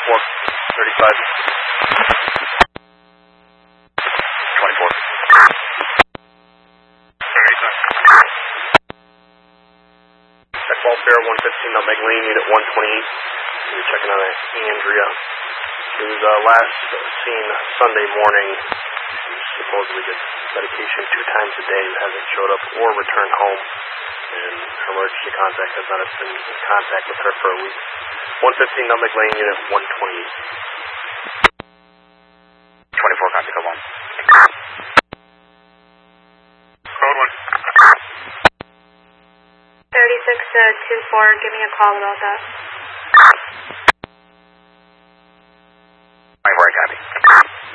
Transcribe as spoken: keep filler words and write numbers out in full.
four, thirty-five. twenty-four. Check welfare, one fifteen Nutmeg Lane, unit one twenty-eight. You're checking on Andrea. She was uh, last seen Sunday morning. She supposedly gets medication two times a day, hasn't showed up or returned home. And her emergency contact has not been in contact with her for a week. one fifteen Nutmeg Lane, unit one twenty-eight. twenty-four, copy, come on. Code one. thirty-six to two four, give me a call about that.